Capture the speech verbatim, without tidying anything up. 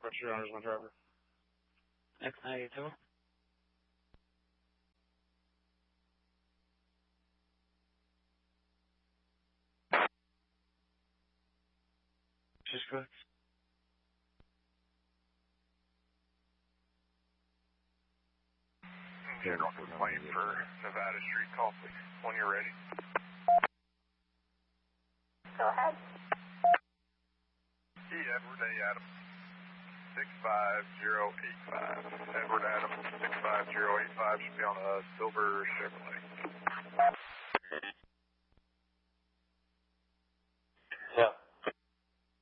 What's your honors, my driver? X ninety-two. Just correct. General complaint for Nevada Street call, please. When you're ready. Go ahead. E. Edward A. Adams, six five zero eight five. Edward Adams, six five zero eight five should be on a silver Chevrolet.